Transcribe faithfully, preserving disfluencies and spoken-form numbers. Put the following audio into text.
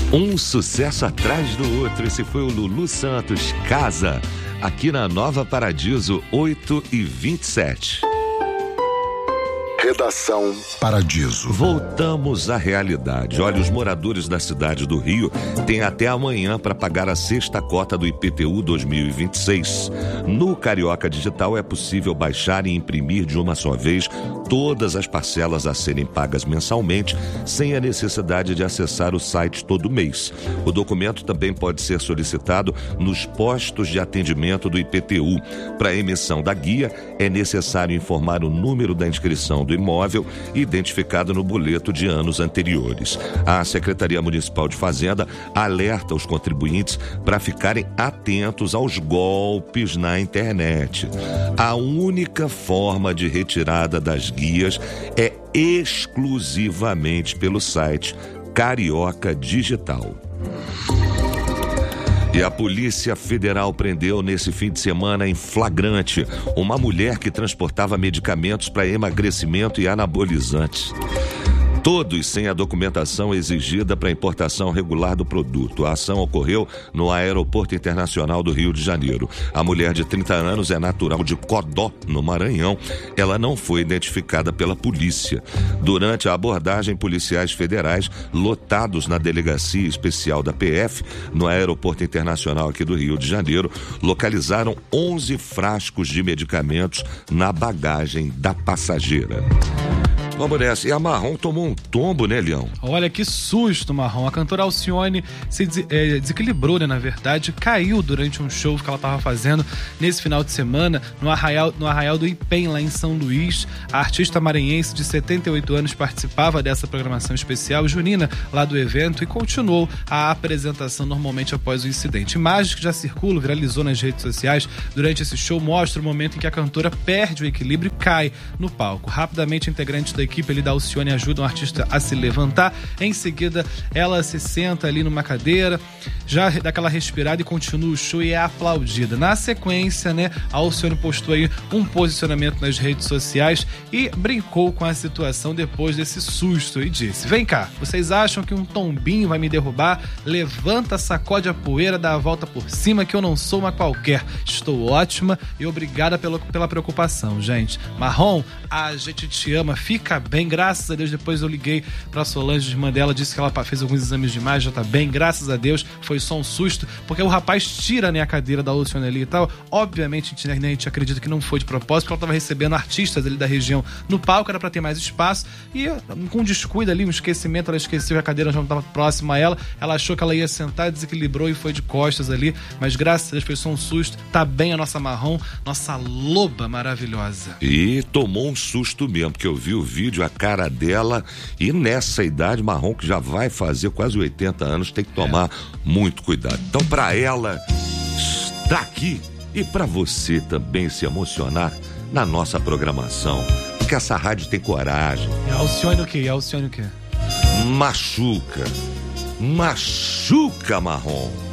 Um sucesso atrás do outro. Esse foi o Lulu Santos, Casa, aqui na Nova Paradiso, oito e vinte e sete. Redação Paradiso. Voltamos à realidade. Olha, os moradores da cidade do Rio têm até amanhã para pagar a sexta cota do I P T U dois mil e vinte e seis. No Carioca Digital é possível baixar e imprimir de uma só vez todas as parcelas a serem pagas mensalmente, sem a necessidade de acessar o site todo mês. O documento também pode ser solicitado nos postos de atendimento do I P T U. Para a emissão da guia, é necessário informar o número da inscrição do imóvel identificado no boleto de anos anteriores. A Secretaria Municipal de Fazenda alerta os contribuintes para ficarem atentos aos golpes na internet. A única forma de retirada das guias é exclusivamente pelo site Carioca Digital. E a Polícia Federal prendeu nesse fim de semana em flagrante uma mulher que transportava medicamentos para emagrecimento e anabolizantes. Todos sem a documentação exigida para a importação regular do produto. A ação ocorreu no Aeroporto Internacional do Rio de Janeiro. A mulher de trinta anos é natural de Codó, no Maranhão. Ela não foi identificada pela polícia. Durante a abordagem, policiais federais, lotados na Delegacia Especial da P F, no Aeroporto Internacional aqui do Rio de Janeiro, localizaram onze frascos de medicamentos na bagagem da passageira. Vamos nessa. E a Marrom tomou um tombo, né, Leão? Olha que susto, Marrom. A cantora Alcione se des- é, desequilibrou, né, na verdade, caiu durante um show que ela estava fazendo nesse final de semana no Arraial, no Arraial do Ipem, lá em São Luís. A artista maranhense de setenta e oito anos participava dessa programação especial junina lá do evento e continuou a apresentação normalmente após o incidente. Imagens que já circulam, viralizou nas redes sociais durante esse show, mostram o momento em que a cantora perde o equilíbrio e cai no palco. Rapidamente, integrantes da equipe ali da Alcione ajudam a artista a se levantar. Em seguida, ela se senta ali numa cadeira, já dá aquela respirada e continua o show e é aplaudida. Na sequência, né, a Alcione postou aí um posicionamento nas redes sociais e brincou com a situação depois desse susto e disse: vem cá, vocês acham que um tombinho vai me derrubar? Levanta, sacode a poeira, dá a volta por cima que eu não sou uma qualquer. Estou ótima e obrigada pela, pela preocupação, gente. Marrom, a gente te ama, fica bem, graças a Deus. Depois eu liguei pra Solange, irmã dela, disse que ela fez alguns exames de imagem, já tá bem, graças a Deus. Foi só um susto, porque o rapaz tira, né, a cadeira da Alcione ali e tal. Obviamente a gente, né, a gente acredita que não foi de propósito, porque ela tava recebendo artistas ali da região no palco, era pra ter mais espaço, e com um descuido ali, um esquecimento, ela esqueceu que a cadeira já não tava próxima a ela, ela achou que ela ia sentar, desequilibrou e foi de costas ali, mas graças a Deus foi só um susto. Tá bem a nossa Marrom, nossa loba maravilhosa. E tomou um susto mesmo, porque eu vi o vídeo, a cara dela, e nessa idade, Marrom, que já vai fazer quase oitenta anos, tem que tomar é. muito cuidado. Então, pra ela estar aqui e pra você também se emocionar na nossa programação, porque essa rádio tem coragem. E a Alcione o quê? E a Alcione o quê? Machuca. Machuca, Marrom.